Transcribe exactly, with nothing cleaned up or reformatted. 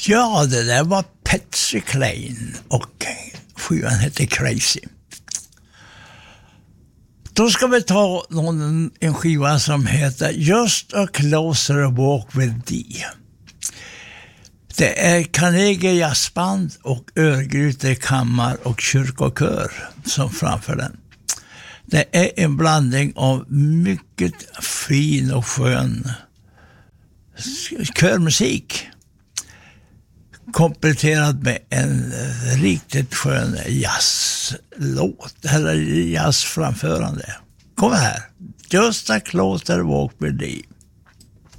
Ja, det där var Patsy Cline och skivan heter Crazy. Då ska vi ta någon, en skiva som heter Just a Closer Walk with Thee. Det är Carnegie Jazzband och Örgryte kammar och kyrkokör som framför den. Det är en blandning av mycket fin och skön körmusik kompletterad med en riktigt skön jazzlåt eller jazzframförande. Kom här. Just a Closer Walk with Thee.